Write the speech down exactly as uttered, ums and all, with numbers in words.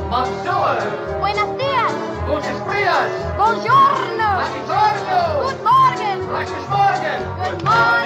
Bonjour. Buenos días. Guten Frias. Buongiorno. Buongiorno. Good morning. Guten Morgen. Good morning.